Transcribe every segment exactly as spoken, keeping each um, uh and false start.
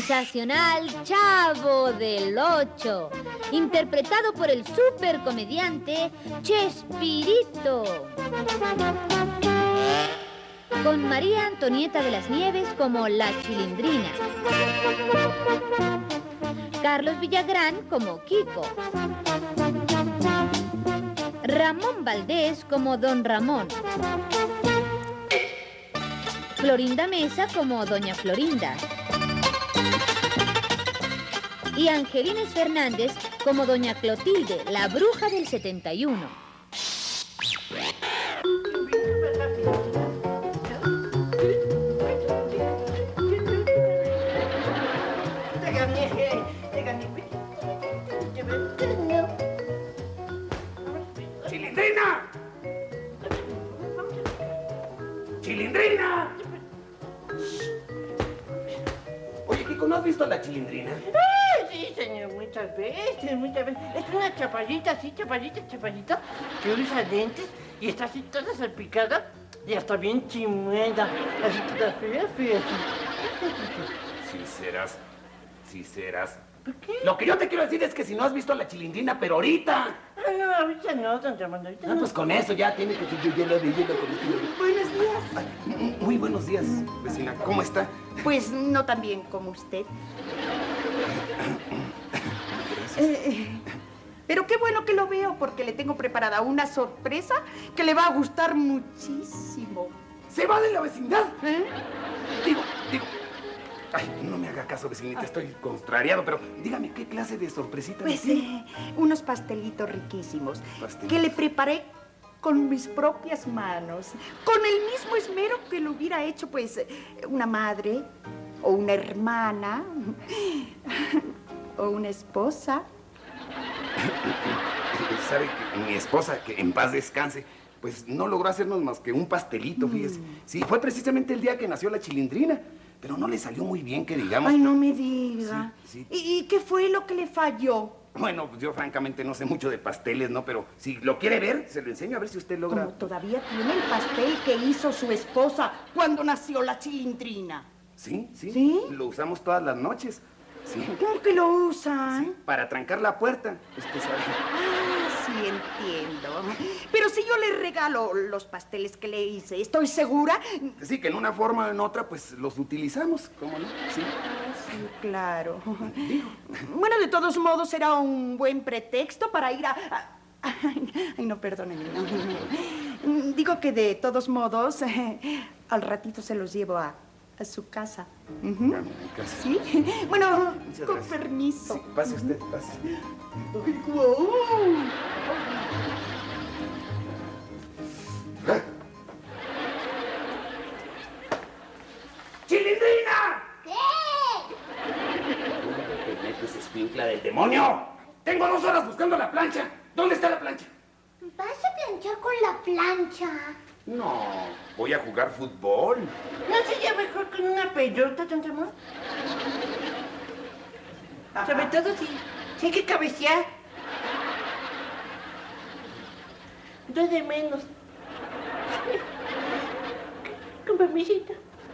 sensacional Chavo del Ocho, interpretado por el supercomediante Chespirito, con María Antonieta de las Nieves como la Chilindrina, Carlos Villagrán como Kiko, Ramón Valdés como Don Ramón, Florinda Mesa como Doña Florinda y Angelines Fernández como Doña Clotilde, la bruja del setenta y uno. ¡Chilindrina! ¡Chilindrina! Oye, Kiko, ¿no has visto a la Chilindrina? Ay, sí, señor, muchas veces, muchas veces. Es una chaparrita así, chaparrita, chaparrita, que usa lentes y está así toda salpicada y hasta bien chimuela. Así toda fea, fea, así. Sí serás, sí serás. ¿Por qué? Lo que yo te quiero decir es que si no has visto a la Chilindrina, pero ahorita. Ah, no, ahorita no, don Ramón, ahorita Ah, no. pues con eso ya tiene que... Yo ya la vi, ya la conocí. Buenos días. Ay, muy buenos días, vecina. ¿Cómo está? Pues no tan bien como usted. Eh, pero qué bueno que lo veo, porque le tengo preparada una sorpresa que le va a gustar muchísimo. ¡Se va de la vecindad! ¿Eh? Digo, digo... Ay, no me haga caso, vecinita, estoy contrariado, pero dígame, ¿qué clase de sorpresita? Pues eh, unos pastelitos riquísimos Pastelitos. que le preparé con mis propias manos, con el mismo esmero que lo hubiera hecho, pues, una madre o una hermana o una esposa. ¿Sabe que mi esposa, que en paz descanse, pues no logró hacernos más que un pastelito, fíjese? Mm. Sí, fue precisamente el día que nació la Chilindrina, pero no le salió muy bien, que digamos. Ay, no me diga. Sí, sí. ¿Y, ¿Y qué fue lo que le falló? Bueno, pues yo francamente no sé mucho de pasteles, ¿no? Pero si lo quiere ver, se lo enseño a ver si usted logra... Como todavía tiene el pastel que hizo su esposa cuando nació la Chilindrina. ¿Sí? ¿Sí? ¿Sí? Lo usamos todas las noches. Sí. ¿Cómo que lo usan? Sí, para trancar la puerta, usted sabe. Ah, sí, entiendo. Pero si yo le regalo los pasteles que le hice, ¿estoy segura? Sí, que en una forma o en otra, pues los utilizamos, ¿cómo no? Sí. Sí, claro. Bueno, de todos modos, será un buen pretexto para ir a... a... Ay, no, perdónenme. No. Digo que de todos modos, eh, al ratito se los llevo a... a su casa. Uh-huh. A mi casa. ¿Sí? Bueno, Muchas con gracias. permiso. Sí, pase usted, pase. Ay, guau. ¿Ah? ¡Chilindrina! ¿Qué? ¿Dónde te metes, escuincla del demonio? Tengo dos horas buscando la plancha. ¿Dónde está la plancha? ¿Vas a planchar con la plancha? No, voy a jugar fútbol. ¿No sería mejor con una pelota, don Ramón? Sobre todo si, si hay que cabecear. Dos de menos. Con permisito.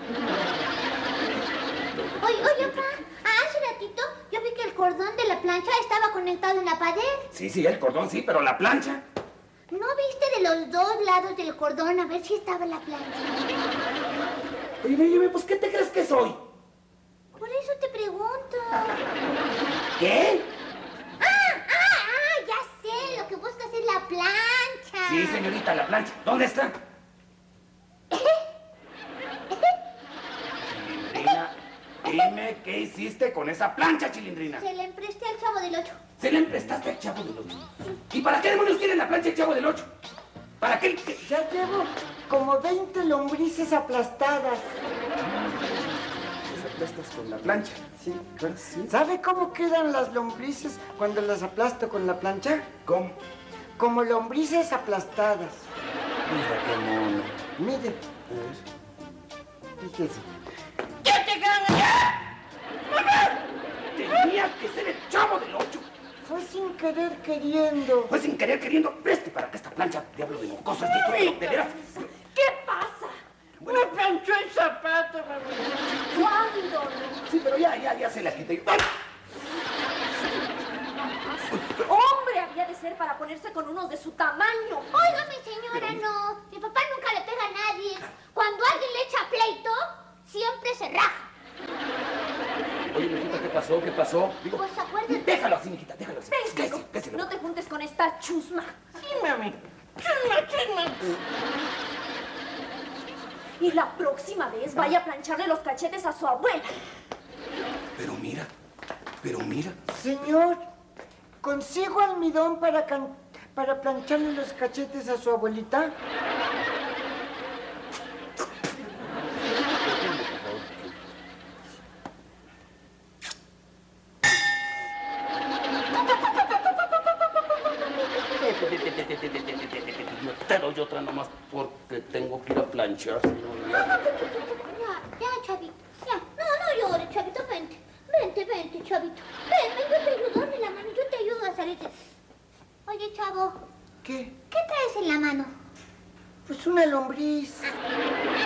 Oye, oye, papá, hace ratito yo vi que el cordón de la plancha estaba conectado en la pared. Sí, sí, el cordón sí, pero la plancha. ¿No viste de los dos lados del cordón a ver si estaba la plancha? Oye, oye, pues ¿qué te crees que soy? Por eso te pregunto. ¿Qué? ¡Ah, ah, ah! Ya sé, lo que buscas es la plancha. Sí, señorita, la plancha. ¿Dónde está? Chilindrina, dime qué hiciste con esa plancha, Chilindrina. Se la empresté al Chavo del Ocho. ¿Se la emprestaste al Chavo del Ocho? ¿Y para qué demonios quiere la plancha el Chavo del Ocho? ¿Para qué? ¿Qué? Ya llevo como veinte lombrices aplastadas. ¿Las aplastas con la plancha? Sí. Bueno, sí. ¿Sabe cómo quedan las lombrices cuando las aplasto con la plancha? ¿Cómo? Como lombrices aplastadas. Mira qué mono. Mire, A ver. fíjese. ¡Ya te ganas! Tenía que ser el Chavo del Ocho. Fue sin querer queriendo. Fue sin querer queriendo. Preste para que esta plancha, diablo de mocoso, estoy de veras. ¿Qué pasa? Me planchó el zapato, mami. ¿Cuándo? Sí, pero ya, ya, ya se la quité yo. ¡Ay! Hombre había de ser para ponerse con unos de su tamaño. Óigame, señora, no. Mi papá nunca le pega a nadie. Cuando alguien le echa pleito, siempre se raja. Oye, mijita, ¿qué pasó? ¿Qué pasó? Digo, Pues acuérdate. déjalo así, mijita, déjalo así. Péselo. Péselo, péselo. No te juntes con esta chusma. Sí, mami. Chisma, chisma. Y la próxima vez vaya a plancharle los cachetes a su abuela. Pero mira, pero mira. Señor, ¿consigo almidón para, can- para plancharle los cachetes a su abuelita? Te doy otra nomás porque tengo que ir a planchar, señor. Ya, ya, chavito. Ya. No, no llores, chavito. Vente. Vente, vente, chavito. Ven, ven, yo te ayudo. Dame la mano, yo te ayudo a salirte. Oye, chavo, ¿Qué? ¿qué traes en la mano? Pues una lombriz.